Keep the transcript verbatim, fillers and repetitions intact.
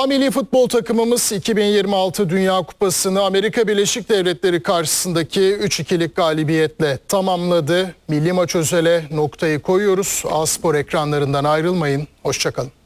A milli futbol takımımız iki bin yirmi altı Dünya Kupası'nı Amerika Birleşik Devletleri karşısındaki üç ikilik galibiyetle tamamladı. Milli maç özele noktayı koyuyoruz. A Spor ekranlarından ayrılmayın. Hoşça kalın.